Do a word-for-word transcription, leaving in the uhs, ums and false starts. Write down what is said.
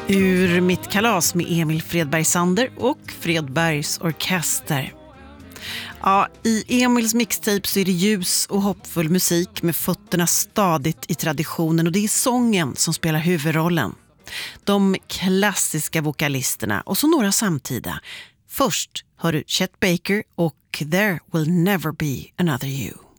Ur Mitt kalas med Emil Fredberg Sander och Fredbergs orkester. Ja, i Emils mixtape så är det ljus och hoppfull musik med fötterna stadigt i traditionen, och det är sången som spelar huvudrollen. De klassiska vokalisterna och så några samtida. Först hör du Chet Baker och There Will Never Be Another You.